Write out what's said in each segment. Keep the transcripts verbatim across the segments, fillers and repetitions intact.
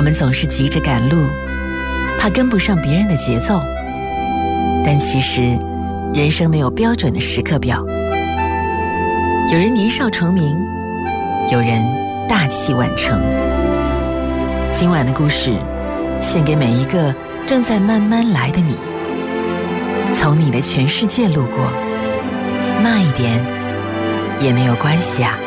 们总是急着赶路，怕跟不上别人的节奏。但其实，人生没有标准的时刻表。有人年少成名，有人大器晚成。今晚的故事，献给每一个正在慢慢来的你。从你的全世界路过，慢一点也没有关系啊。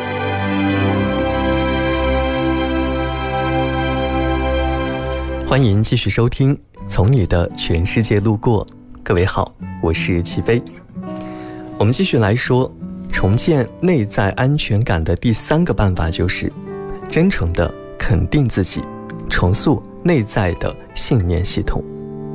欢迎继续收听《从你的全世界路过》。各位好，我是齐飞。我们继续来说，重建内在安全感的第三个办法就是真诚地肯定自己，重塑内在的信念系统。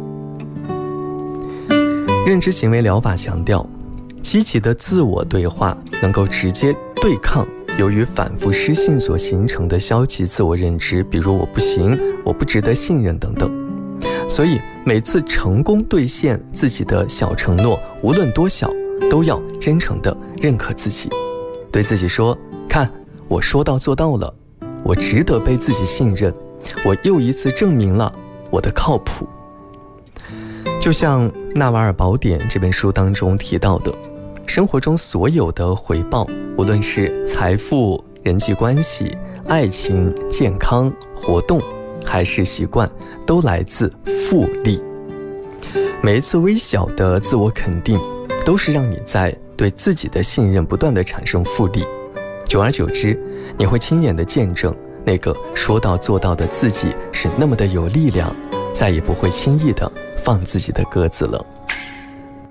认知行为疗法强调，积极的自我对话能够直接对抗由于反复失信所形成的消极自我认知，比如我不行，我不值得信任等等。所以每次成功兑现自己的小承诺，无论多小，都要真诚地认可自己，对自己说，看，我说到做到了，我值得被自己信任，我又一次证明了我的靠谱。就像《纳瓦尔宝典》这本书当中提到的，生活中所有的回报，无论是财富、人际关系、爱情、健康、活动还是习惯，都来自复利。每一次微小的自我肯定，都是让你在对自己的信任不断地产生复利。久而久之，你会亲眼地见证那个说到做到的自己是那么的有力量，再也不会轻易地放自己的鸽子了。